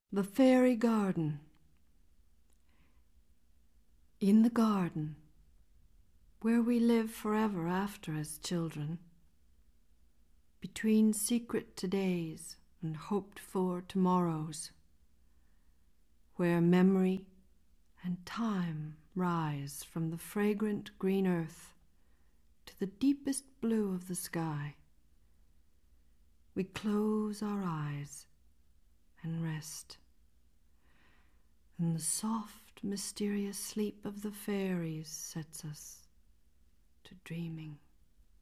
The Fairy Garden. In the garden, where we live forever after as children, between secret todays and hoped-for tomorrows, where memory and time rise from the fragrant green earth to the deepest blue of the sky, we close our eyes and rest, and the soft, mysterious sleep of the fairies sets us to dreaming.